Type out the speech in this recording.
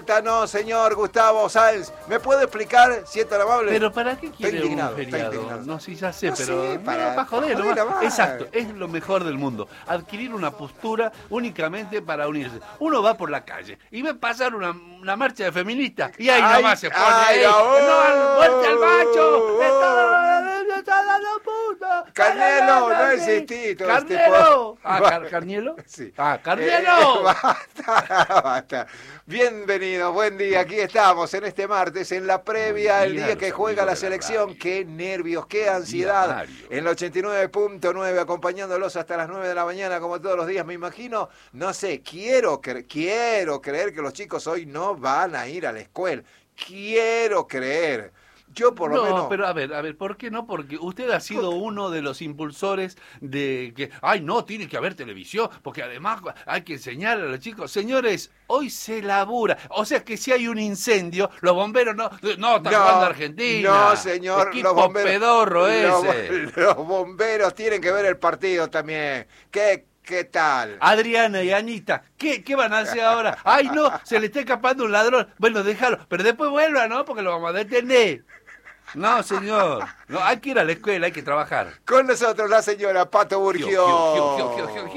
falta, no, señor Gustavo Sáenz. ¿Me puede explicar, si es tan amable? ¿Pero para qué quiere un indignado, feriado? No, sí, ya sé, No pero... sé, para joder, joder nomás. Exacto, es lo mejor del mundo. Adquirir una postura únicamente para unirse. Uno va por la calle y ve pasar una marcha de feministas y ahí nomás se pone... ¡No, muerte al macho! ¡Está dando puta! Carnielo, no existí. ¡Carnielo! ¿Carnielo? Sí. ¡Carnielo! Basta. Bienvenido, buen día. Aquí estamos en este martes, en la previa, el día que juega la selección. Qué nervios, qué ansiedad. En la 89.9, acompañándolos hasta las 9 de la mañana, como todos los días, me imagino. No sé, quiero creer que los chicos hoy no van a ir a la escuela. Quiero creer. Yo por lo menos... No, pero a ver, ¿por qué no? Porque usted ha sido uno de los impulsores de que, no, tiene que haber televisión, porque además hay que enseñar a los chicos. Señores, hoy se labura. O sea que si hay un incendio, los bomberos no están jugando Argentina. No, señor, equipo los bomberos... pedorro ese. Los bomberos tienen que ver el partido también. ¿Qué tal? Adriana y Anita, ¿qué van a hacer ahora? ¡Ay, no! Se le está escapando un ladrón. Bueno, déjalo, pero después vuelva, ¿no? Porque lo vamos a detener. No, señor. No, hay que ir a la escuela, hay que trabajar. Con nosotros la señora Pato Burgio.